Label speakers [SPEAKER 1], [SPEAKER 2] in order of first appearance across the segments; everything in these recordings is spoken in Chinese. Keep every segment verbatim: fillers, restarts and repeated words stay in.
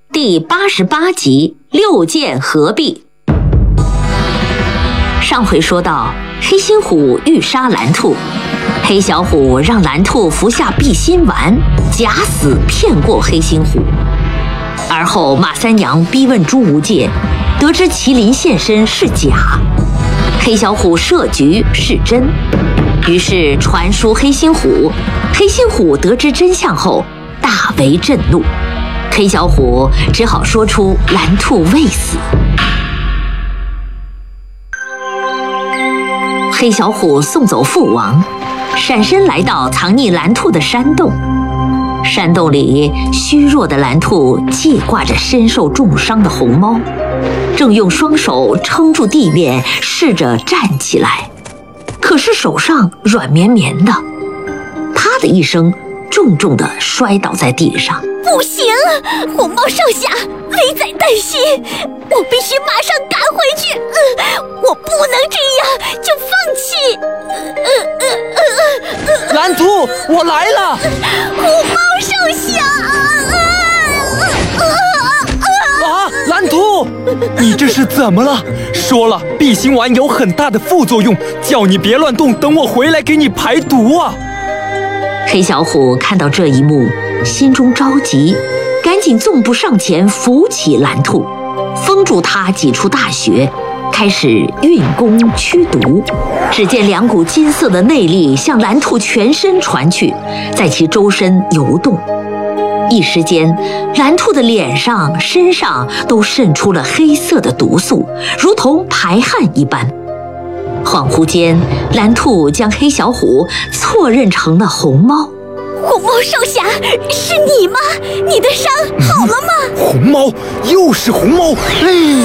[SPEAKER 1] 第八十八集六剑合璧。上回说到，黑心虎欲杀蓝兔，黑小虎让蓝兔服下碧心丸，假死骗过黑心虎。而后马三娘逼问朱无戒，得知麒麟现身是假，黑小虎设局是真，于是传书黑心虎。黑心虎得知真相后大为震怒，黑小虎只好说出蓝兔未死。黑小虎送走父王，闪身来到藏匿蓝兔的山洞。山洞里虚弱的蓝兔系挂着身受重伤的红猫，正用双手撑住地面，试着站起来，可是手上软绵绵的，啪的一声重重地摔倒在地上。
[SPEAKER 2] 不行，红猫上下危在旦夕，我必须马上赶回去，呃、我不能这样就放弃。呃呃呃呃、
[SPEAKER 3] 蓝兔，我来了！
[SPEAKER 2] 红猫上下！
[SPEAKER 3] 啊，蓝兔，你这是怎么了？说了，碧心丸有很大的副作用，叫你别乱动，等我回来给你排毒啊！
[SPEAKER 1] 黑小虎看到这一幕，心中着急，赶紧纵步上前扶起蓝兔，封住他几处大穴，开始运功驱毒。只见两股金色的内力向蓝兔全身传去，在其周身游动。一时间，蓝兔的脸上、身上都渗出了黑色的毒素，如同排汗一般。恍惚间，蓝兔将黑小虎错认成了红猫。
[SPEAKER 2] 红猫少侠，是你吗？你的伤好了吗？
[SPEAKER 3] 嗯、红猫，又是红猫！嗯。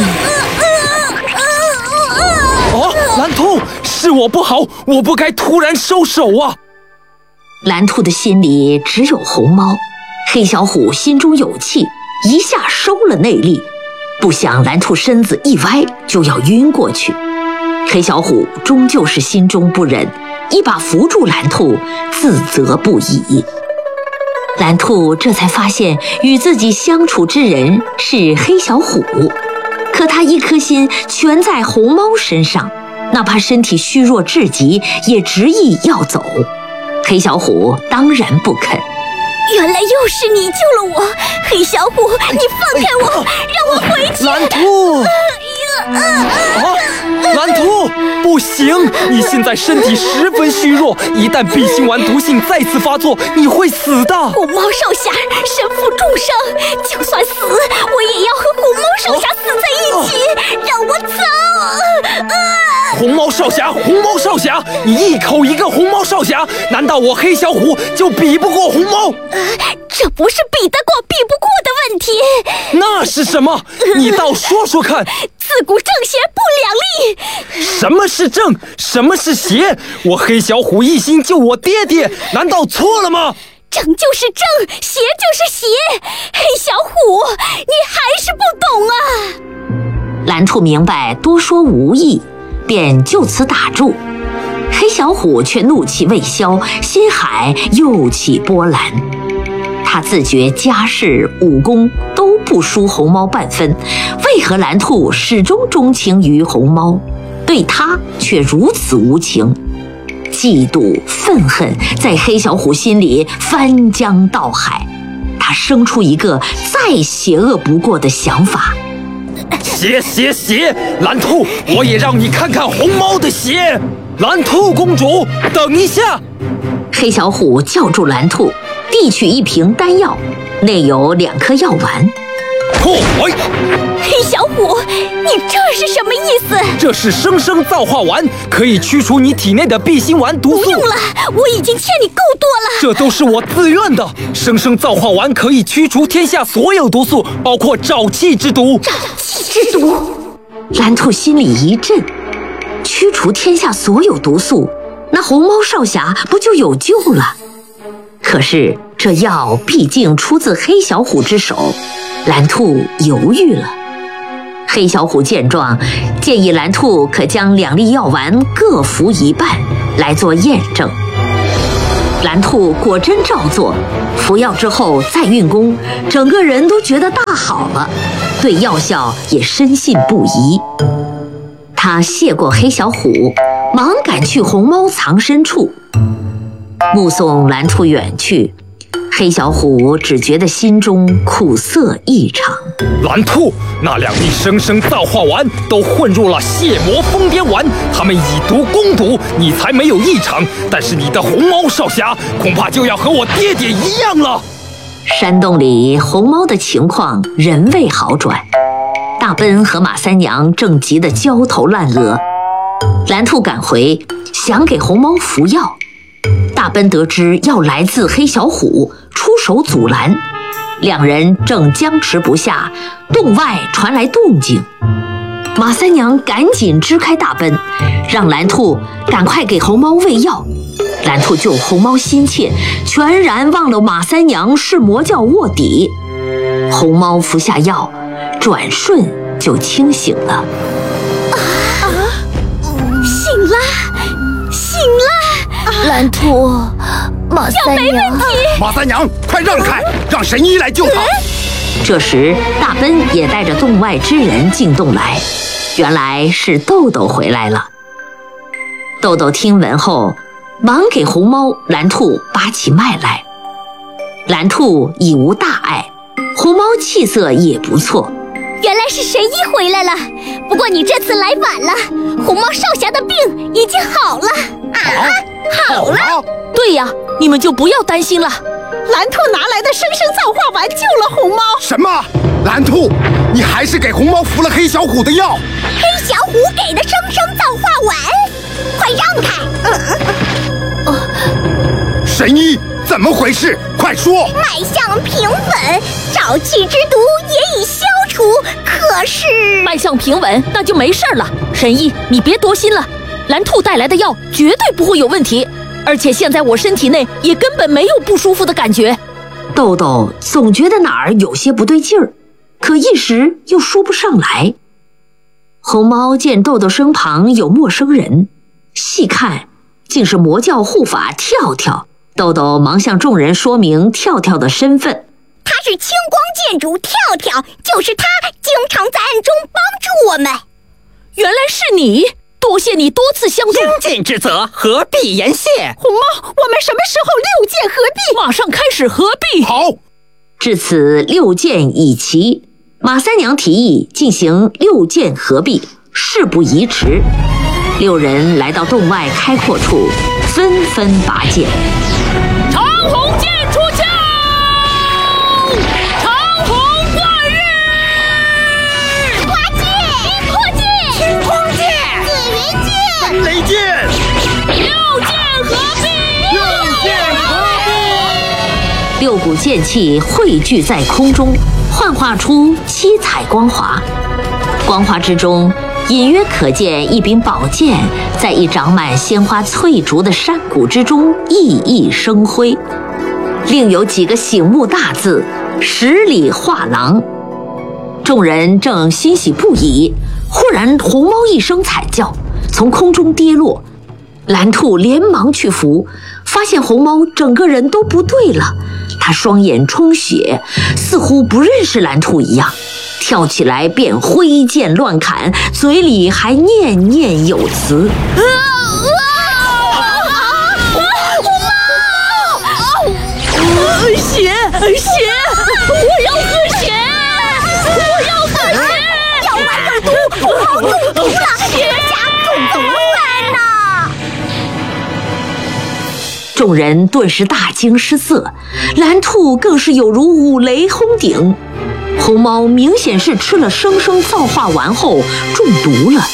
[SPEAKER 3] 哦，蓝兔，是我不好，我不该突然收手啊！
[SPEAKER 1] 蓝兔的心里只有红猫。黑小虎心中有气，一下收了内力，不想蓝兔身子一歪，就要晕过去。黑小虎终究是心中不忍，一把扶住蓝兔，自责不已。蓝兔这才发现与自己相处之人是黑小虎，可他一颗心全在红猫身上，哪怕身体虚弱至极，也执意要走。黑小虎当然不肯。
[SPEAKER 2] 原来又是你救了我，黑小虎，你放开我，让我回去。
[SPEAKER 3] 蓝兔，啊，蓝兔，不行，你现在身体十分虚弱，一旦碧心丸毒性再次发作，你会死的。
[SPEAKER 2] 红猫少侠身负重伤，就算死，我也要和红猫少侠死在一起，啊、让我走。啊
[SPEAKER 3] 红猫少侠，红猫少侠，你一口一个红猫少侠，难道我黑小虎就比不过红猫？
[SPEAKER 2] 呃、这不是比得过比不过的问题，
[SPEAKER 3] 那是什么？你倒说说看。
[SPEAKER 2] 自古正邪不两立。
[SPEAKER 3] 什么是正？什么是邪？我黑小虎一心救我爹爹，难道错了吗？
[SPEAKER 2] 正就是正，邪就是邪。黑小虎，你还是不懂啊！
[SPEAKER 1] 蓝兔明白多说无益，便就此打住。黑小虎却怒气未消，心海又起波澜。他自觉家世武功都不输红猫半分，为何蓝兔始终钟情于红猫，对他却如此无情？嫉妒愤恨在黑小虎心里翻江倒海，他生出一个再邪恶不过的想法。
[SPEAKER 3] 邪邪邪！蓝兔，我也让你看看红猫的邪！蓝兔公主，等一下！
[SPEAKER 1] 黑小虎叫住蓝兔，递取一瓶丹药，内有两颗药丸。
[SPEAKER 3] 破！
[SPEAKER 2] 黑小虎，你这是什么意思？
[SPEAKER 3] 这是生生造化丸，可以驱除你体内的碧心丸毒素。
[SPEAKER 2] 不用了，我已经欠你够多了。
[SPEAKER 3] 这都是我自愿的。生生造化丸可以驱除天下所有毒素，包括沼气之毒。
[SPEAKER 2] 沼气之毒！
[SPEAKER 1] 蓝兔心里一震，驱除天下所有毒素，那红猫少侠不就有救了？可是这药毕竟出自黑小虎之手，蓝兔犹豫了。黑小虎见状，建议蓝兔可将两粒药丸各服一半，来做验证。 蓝兔果真照做，服药之后再运功，整个人都觉得大好了，对药效也深信不疑。他谢过黑小虎，忙赶去红猫藏身处。目送蓝兔远去，黑小虎只觉得心中苦涩异常。
[SPEAKER 3] 蓝兔，那两粒生生造化丸都混入了泻魔疯癫丸，他们以毒攻毒，你才没有异常。但是你的红猫少侠恐怕就要和我爹爹一样了。
[SPEAKER 1] 山洞里红猫的情况仍未好转，大奔和马三娘正急得焦头烂额。蓝兔赶回，想给红猫服药。大奔得知药来自黑小虎，出手阻拦，两人正僵持不下，洞外传来动静。马三娘赶紧支开大奔，让蓝兔赶快给红猫喂药。蓝兔救红猫心切，全然忘了马三娘是魔教卧底。红猫服下药，转瞬就清醒了。
[SPEAKER 2] 啊！醒了，醒了！蓝兔，马三娘，没问题。
[SPEAKER 4] 马三娘，快让开，让神医来救他。
[SPEAKER 1] 这时，大奔也带着洞外之人进洞来，原来是豆豆回来了。豆豆听闻后，忙给红猫、蓝兔把起脉来。蓝兔已无大碍，红猫气色也不错。
[SPEAKER 2] 原来是神医回来了，不过你这次来晚了，红猫少侠的病已经好了啊！好了。
[SPEAKER 5] 对呀，你们就不要担心了。蓝兔拿来的生生造化丸救了红猫。
[SPEAKER 4] 什么？蓝兔，你还是给红猫服了黑小虎的药？
[SPEAKER 2] 黑小虎给的生生造化丸，快让开！嗯嗯
[SPEAKER 4] 呃、神医，怎么回事？快说！
[SPEAKER 2] 脉象平稳，沼气之毒也已消除，可是
[SPEAKER 5] 脉象平稳，那就没事了。神医，你别多心了，蓝兔带来的药绝对不会有问题。而且现在我身体内也根本没有不舒服的感觉。
[SPEAKER 1] 豆豆总觉得哪儿有些不对劲儿，可一时又说不上来。红猫见豆豆身旁有陌生人，细看竟是魔教护法跳跳。豆豆忙向众人说明跳跳的身份。
[SPEAKER 2] 他是青光剑主跳跳，就是他经常在暗中帮助我们。
[SPEAKER 5] 原来是你，多谢你多次相助。
[SPEAKER 6] 应尽之责，何必言谢？
[SPEAKER 5] 红猫，我们什么时候六剑合璧？马上开始合璧。
[SPEAKER 4] 好。
[SPEAKER 1] 至此六剑已齐，马三娘提议进行六剑合璧，事不宜迟。六人来到洞外开阔处，纷纷拔剑。
[SPEAKER 5] 长虹剑出鞘，长虹贯日，
[SPEAKER 2] 花剑、冰魄剑、
[SPEAKER 6] 青光剑、
[SPEAKER 2] 紫云剑、
[SPEAKER 4] 雷剑，
[SPEAKER 5] 六剑合璧，
[SPEAKER 4] 六剑合璧。
[SPEAKER 1] 六股剑气汇聚在空中，幻化出七彩光华。光华之中，隐约可见一柄宝剑在一长满鲜花翠竹的山谷之中熠熠生辉，另有几个醒目大字“十里画廊”。众人正欣喜不已，忽然红猫一声惨叫，从空中跌落。蓝兔连忙去扶，发现红猫整个人都不对了，他双眼充血，似乎不认识蓝兔一样，跳起来便挥剑乱砍，嘴里还念念有词。啊
[SPEAKER 5] 血血，我要喝血，我要喝血！
[SPEAKER 2] 药丸有毒，红猫中毒了，这下可怎么办呢？
[SPEAKER 1] 众人顿时大惊失色，蓝兔更是有如五雷轰顶。红猫明显是吃了生生造化丸后中毒了。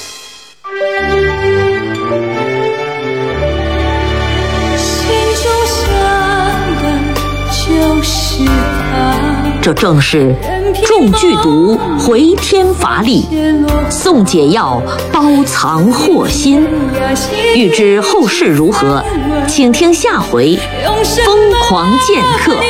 [SPEAKER 1] 这正是中剧毒回天乏力，送解药包藏祸心。欲知后事如何，请听下回《疯狂剑客》。